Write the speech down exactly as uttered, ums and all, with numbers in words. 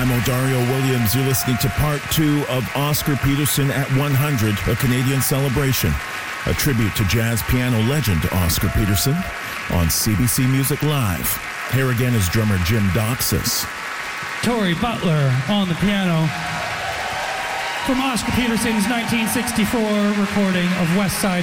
I'm Odario Williams. You're listening to part two of Oscar Peterson at one hundred, a Canadian celebration, a tribute to jazz piano legend Oscar Peterson on C B C Music Live. Here again is drummer Jim Doxas. Torrey Butler on the piano from Oscar Peterson's nineteen sixty-four recording of West Side